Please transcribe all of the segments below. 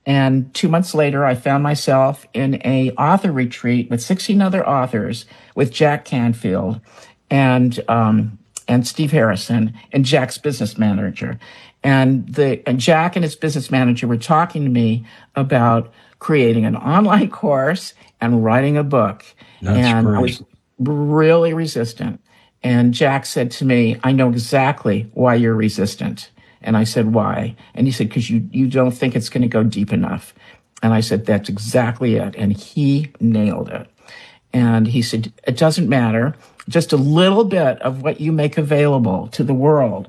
And 2 months later, I found myself in a author retreat with 16 other authors with Jack Canfield and Steve Harrison and Jack's business manager. And Jack and his business manager were talking to me about creating an online course and writing a book. That's great. I was really resistant. And Jack said to me, I know exactly why you're resistant. And I said, why? And he said, because you don't think it's going to go deep enough. And I said, that's exactly it. And he nailed it. And he said, it doesn't matter. Just a little bit of what you make available to the world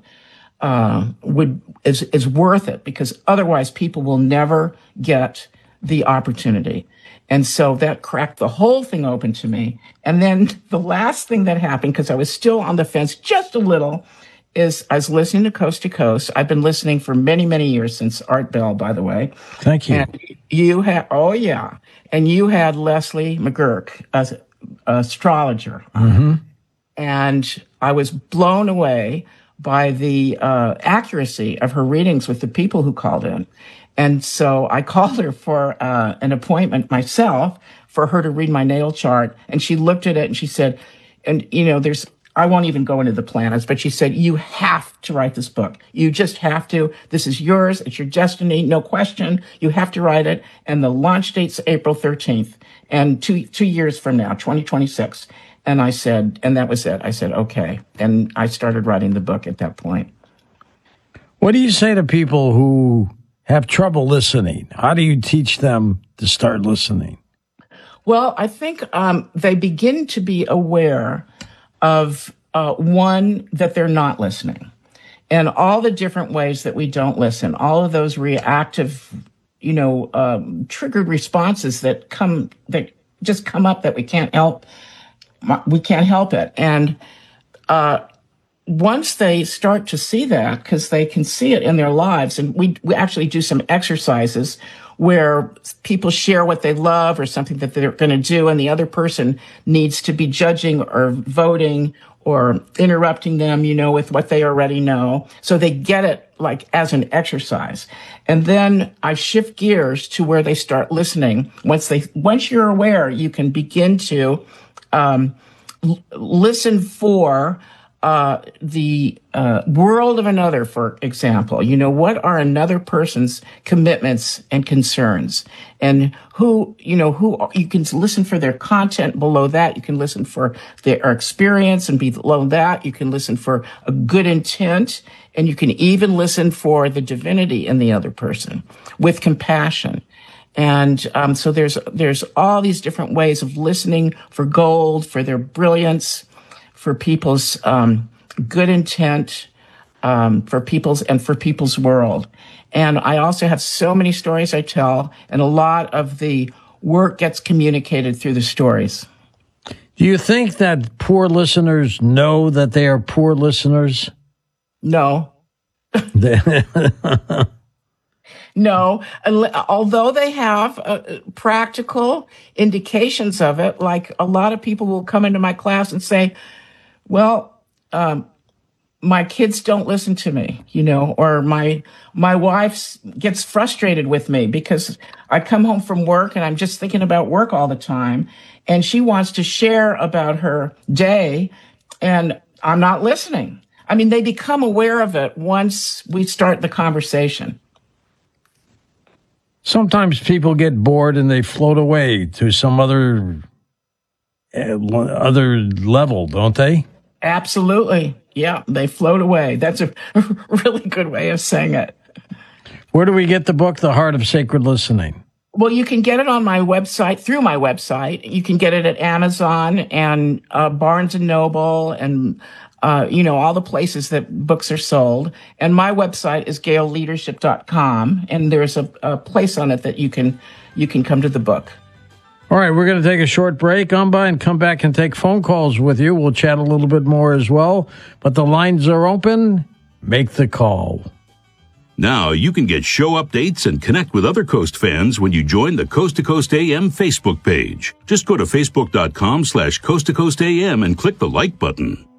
is worth it, because otherwise people will never get the opportunity. And so that cracked the whole thing open to me. And then the last thing that happened, because I was still on the fence just a little, is I was listening to Coast to Coast. I've been listening for many, many years, since Art Bell, by the way. Thank you. And you had, and you had Leslie McGurk, as astrologer. Mm-hmm. And I was blown away by the accuracy of her readings with the people who called in. And so I called her for an appointment myself for her to read my natal chart. And she looked at it and she said, and I won't even go into the planets, but she said, you have to write this book. You just have to. This is yours. It's your destiny. No question. You have to write it. And the launch date's April 13th. And two years from now, 2026. And I said, and that was it. I said, okay. And I started writing the book at that point. What do you say to people who have trouble listening? How do you teach them to start listening? Well, I think they begin to be aware of, one, that they're not listening. And all the different ways that we don't listen, all of those reactive, triggered responses that just come up that we can't help. We can't help it. And once they start to see that, because they can see it in their lives, and we actually do some exercises where people share what they love or something that they're going to do, and the other person needs to be judging or voting or interrupting them, with what they already know. So they get it like as an exercise. And then I shift gears to where they start listening. Once you're aware, you can begin to listen for the world of another, for example. What are another person's commitments and concerns? And who you can listen for their content. Below that, you can listen for their experience. And below that, you can listen for a good intent. And you can even listen for the divinity in the other person with compassion. And so there's all these different ways of listening for gold, for their brilliance, for people's good intent, for people's world. And I also have so many stories I tell, and a lot of the work gets communicated through the stories. Do you think that poor listeners know that they are poor listeners? No. No, although they have practical indications of it, like a lot of people will come into my class and say, well, my kids don't listen to me, or my wife gets frustrated with me because I come home from work and I'm just thinking about work all the time, and she wants to share about her day and I'm not listening. I mean, they become aware of it once we start the conversation. Sometimes people get bored and they float away to some other level, don't they? Absolutely. Yeah, they float away. That's a really good way of saying it. Where do we get the book, The Heart of Sacred Listening? Well, you can get it on my website, through my website. You can get it at Amazon and Barnes & Noble and all the places that books are sold. And my website is GailLeadership.com, and there's a place on it that you can come to the book. All right, we're going to take a short break, Amba, and come back and take phone calls with you. We'll chat a little bit more as well, but the lines are open. Make the call. Now you can get show updates and connect with other Coast fans when you join the Coast to Coast AM Facebook page. Just go to facebook.com/Coast to Coast AM and click the like button.